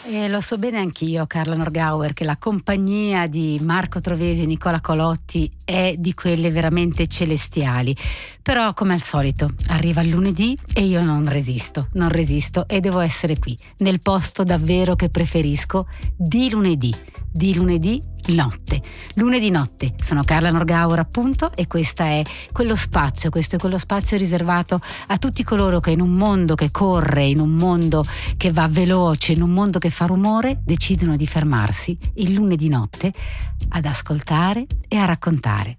E lo so bene anch'io, Carla Norgauer, che la compagnia di Marco Trovesi e Nicola Colotti è di quelle veramente celestiali. Però, come al solito, arriva il lunedì e io non resisto e devo essere qui, nel posto davvero che preferisco, di lunedì notte. Lunedì notte, sono Carla Norgauer appunto, e questo è quello spazio riservato a tutti coloro che in un mondo che corre, in un mondo che va veloce, in un mondo che fa rumore, decidono di fermarsi il lunedì notte ad ascoltare e a raccontare.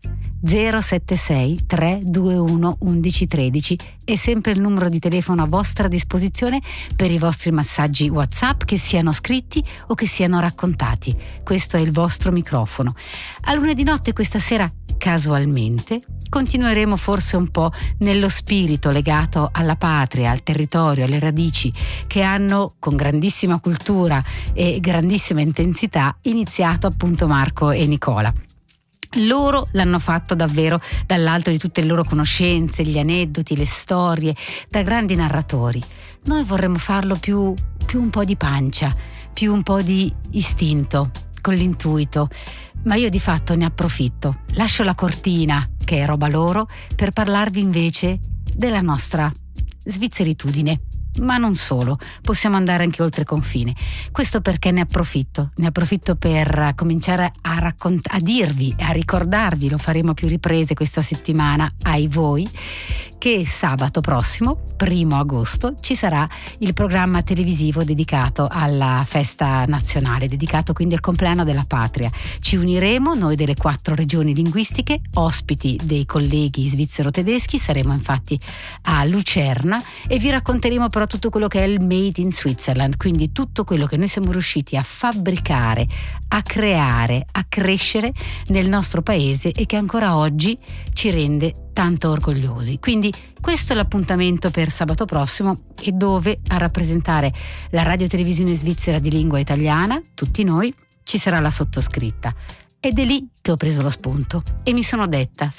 076 321 1113 è sempre il numero di telefono a vostra disposizione per i vostri messaggi WhatsApp, che siano scritti o che siano raccontati. Questo è il vostro microfono. A lunedì notte questa sera, casualmente, continueremo forse un po' nello spirito legato alla patria, al territorio, alle radici che hanno, con grandissima cultura e grandissima intensità, iniziato appunto Marco e Nicola. Loro l'hanno fatto davvero dall'alto di tutte le loro conoscenze, gli aneddoti, le storie, da grandi narratori. Noi vorremmo farlo più un po' di pancia, più un po' di istinto, con l'intuito, ma io di fatto ne approfitto. Lascio la cortina, che è roba loro, per parlarvi invece della nostra svizzeritudine. Ma non solo, possiamo andare anche oltre confine. Questo perché ne approfitto per cominciare a dirvi, a ricordarvi, lo faremo a più riprese questa settimana ai voi, che sabato prossimo, 1 agosto, ci sarà il programma televisivo dedicato alla festa nazionale, dedicato quindi al compleanno della patria. Ci uniremo noi delle 4 regioni linguistiche, ospiti dei colleghi svizzero-tedeschi, saremo infatti a Lucerna e vi racconteremo però tutto quello che è il Made in Switzerland, quindi tutto quello che noi siamo riusciti a fabbricare, a creare, a crescere nel nostro paese e che ancora oggi ci rende tanto orgogliosi. Quindi questo è l'appuntamento per sabato prossimo, e dove a rappresentare la radio televisione svizzera di lingua italiana, tutti noi, ci sarà la sottoscritta. Ed è lì che ho preso lo spunto e mi sono detta: